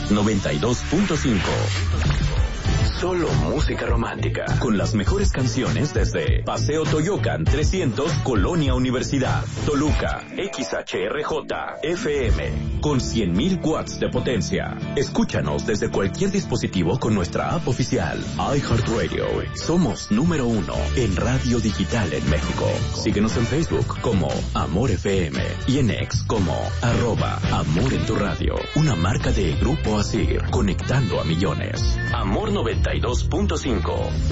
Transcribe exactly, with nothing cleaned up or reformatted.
noventa y dos punto cinco. Solo música romántica, con las mejores canciones desde Paseo Toyocan trescientos, Colonia Universidad, Toluca, X H R J, F M, con cien mil watts de potencia. Escúchanos desde cualquier dispositivo con nuestra app oficial, iHeartRadio. Somos número uno en radio digital en México. Síguenos en Facebook como Amor F M y en X como arroba Amor en tu radio. Una marca de Grupo Asir, conectando a millones. Amor noventa y dos punto cinco.